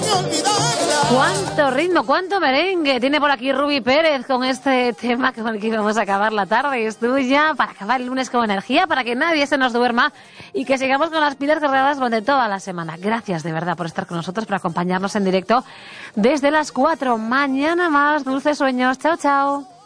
Cuánto ritmo, cuánto merengue tiene por aquí Ruby Pérez con este tema con el que íbamos a acabar la tarde. Es tuya para acabar el lunes con energía, para que nadie se nos duerma y que sigamos con las pilas cargadas durante toda la semana. Gracias de verdad por estar con nosotros, por acompañarnos en directo desde las 4. Mañana más, dulces sueños. Chao, chao.